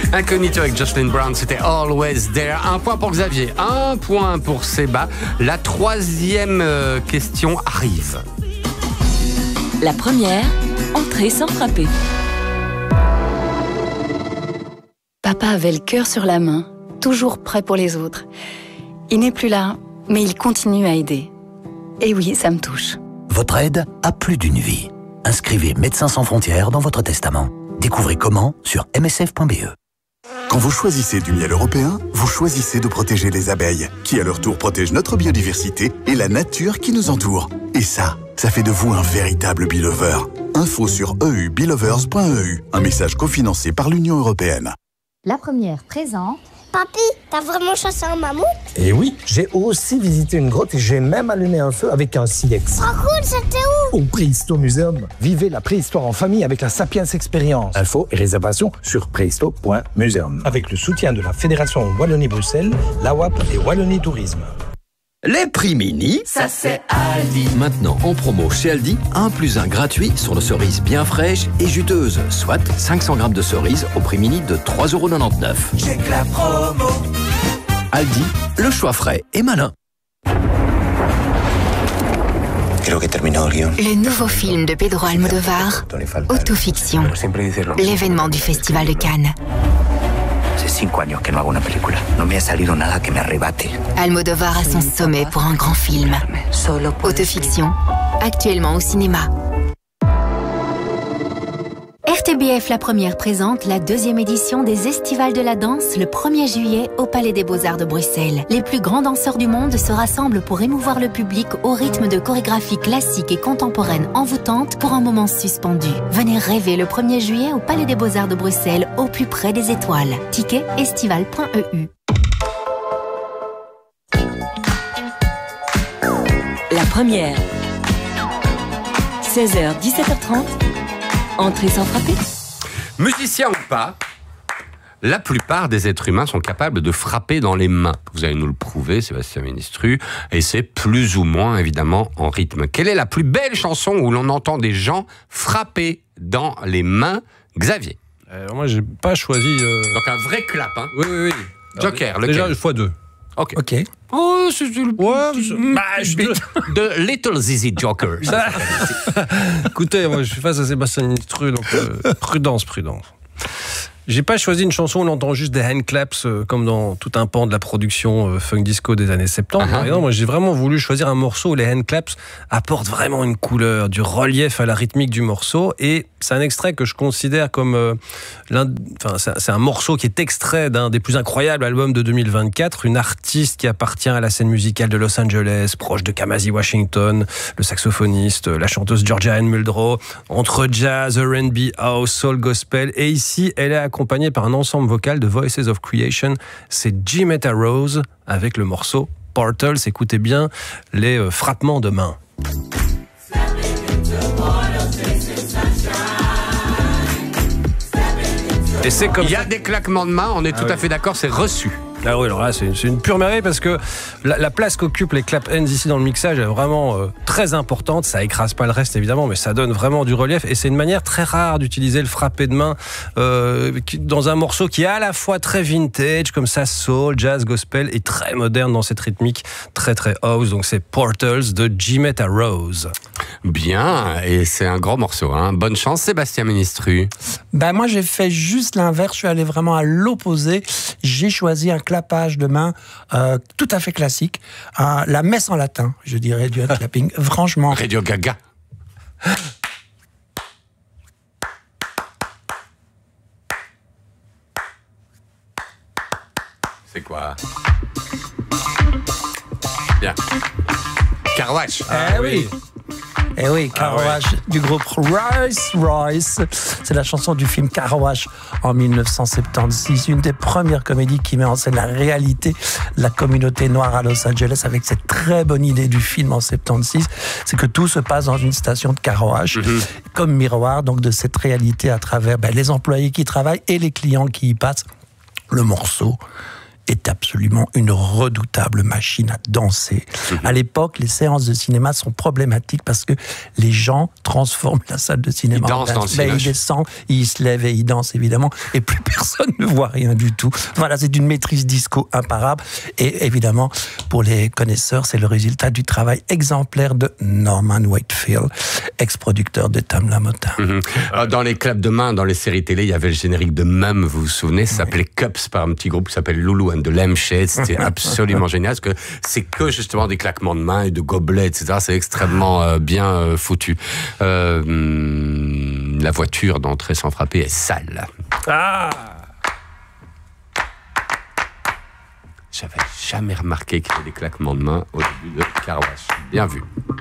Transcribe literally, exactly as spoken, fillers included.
Incognito avec Jocelyn Brown, c'était Always There. Un point pour Xavier, un point pour Séba. La troisième euh, question arrive. La première, entrer sans frapper. Papa avait le cœur sur la main, toujours prêt pour les autres. Il n'est plus là, mais il continue à aider. Et oui, ça me touche. Votre aide a plus d'une vie. Inscrivez Médecins sans frontières dans votre testament. Découvrez comment sur m s f point b e. Quand vous choisissez du miel européen, vous choisissez de protéger les abeilles, qui à leur tour protègent notre biodiversité et la nature qui nous entoure. Et ça, ça fait de vous un véritable beelover. Info sur e u beelovers point e u, un message cofinancé par l'Union européenne. La première présente. Papy, t'as vraiment chassé un mammouth? Et oui, j'ai aussi visité une grotte et j'ai même allumé un feu avec un silex. Trop cool, c'était où? Au Préhisto Museum. Vivez la préhistoire en famille avec la Sapiens Experience. Info et réservation sur préhisto point museum. Avec le soutien de la Fédération Wallonie-Bruxelles, l'A W A P et Wallonie Tourisme. Les prix mini, ça c'est Aldi. Maintenant en promo chez Aldi, un plus un gratuit sur nos cerises bien fraîches et juteuses. Soit cinq cents grammes de cerises au prix mini de trois euros quatre-vingt-dix-neuf. J'ai que la promo. Aldi, le choix frais et malin. Le nouveau film de Pedro Almodóvar, Autofiction, l'événement du Festival de Cannes. Almodóvar à son sommet pour un grand film. Autofiction, actuellement au cinéma. R T B F La Première présente la deuxième édition des Estivales de la danse le premier juillet au Palais des Beaux-Arts de Bruxelles. Les plus grands danseurs du monde se rassemblent pour émouvoir le public au rythme de chorégraphies classiques et contemporaines envoûtantes pour un moment suspendu. Venez rêver le premier juillet au Palais des Beaux-Arts de Bruxelles, au plus près des étoiles. Ticket estival point e u. La première. seize heures, dix-sept heures trente. Entrée sans frapper. Musicien ou pas, la plupart des êtres humains sont capables de frapper dans les mains. Vous allez nous le prouver, Sébastien Ministru, et c'est plus ou moins évidemment en rythme. Quelle est la plus belle chanson où l'on entend des gens frapper dans les mains, Xavier? euh, Moi, j'ai pas choisi. Euh... Donc un vrai clap, hein? Oui, oui, oui. Joker, Alors, lequel? déjà fois deux. Ok. Ok. Oh, c'est le. Ouais, bah, je de Little Zizi Joker. Écoutez, moi, je suis face à Sébastien Ministru, donc euh, prudence, prudence. J'ai pas choisi une chanson où on entend juste des hand claps euh, comme dans tout un pan de la production euh, funk disco des années soixante-dix. Uh-huh. Par exemple, moi j'ai vraiment voulu choisir un morceau où les hand claps apportent vraiment une couleur, du relief à la rythmique du morceau. Et c'est un extrait que je considère comme euh, l'un, enfin c'est, c'est un morceau qui est extrait d'un des plus incroyables albums de deux mille vingt-quatre. Une artiste qui appartient à la scène musicale de Los Angeles, proche de Kamasi Washington, le saxophoniste, la chanteuse Georgia Ann Muldrow, entre jazz, R and B, house, soul, gospel. Et ici, elle est accompagnée par un ensemble vocal de Voices of Creation. C'est Jimetta Rose avec le morceau Portals. Écoutez bien les euh, frappements de main. Et c'est comme Il y a des claquements de main, on est ah tout oui. à fait d'accord, c'est reçu. Ah oui, alors là, c'est, c'est une pure merveille parce que la, la place qu'occupent les clap hands ici dans le mixage est vraiment euh, très importante. Ça écrase pas le reste, évidemment, mais ça donne vraiment du relief. Et c'est une manière très rare d'utiliser le frappé de main euh, qui, dans un morceau qui est à la fois très vintage, comme ça, soul, jazz, gospel, et très moderne dans cette rythmique très, très house. Donc c'est Portals de Jimetta Rose. Bien, et c'est un grand morceau. Hein. Bonne chance, Sébastien Ministru. Ben moi, j'ai fait juste l'inverse. Je suis allé vraiment à l'opposé. J'ai choisi un clapage de main euh, tout à fait classique. Euh, la messe en latin, je dirais, du hand clapping. Franchement. Radio Gaga. C'est quoi? Bien. Carwash. Eh oui. Eh oui, Car Wash ah ouais. du groupe Royce Royce. C'est la chanson du film Car Wash en dix-neuf cent soixante-seize, une des premières comédies qui met en scène la réalité de la communauté noire à Los Angeles, avec cette très bonne idée du film en soixante-seize, c'est que tout se passe dans une station de car wash, mm-hmm. comme miroir donc de cette réalité à travers ben, les employés qui travaillent et les clients qui y passent. Le morceau est absolument une redoutable machine à danser. Mmh. À l'époque, les séances de cinéma sont problématiques parce que les gens transforment la salle de cinéma. Ils dansent dans le ben, ils descendent, ils se lèvent et ils dansent évidemment, et plus personne ne voit rien du tout. Voilà, c'est une maîtrise disco imparable. Et évidemment, pour les connaisseurs, c'est le résultat du travail exemplaire de Norman Whitefield, ex-producteur de Tam La Motin. Mmh. Dans les clubs de main, dans les séries télé, il y avait le générique de Mum, vous vous souvenez, ça s'appelait oui. Cups par un petit groupe qui s'appelle Loulou and the Lampshade. C'était absolument génial parce que c'est que justement des claquements de mains et de gobelets, et cetera. C'est extrêmement euh, bien euh, foutu. Euh, hum, la voiture d'entrée sans frapper est sale. Ah! J'avais jamais remarqué qu'il y avait des claquements de mains au début de Car Wash. Bien vu.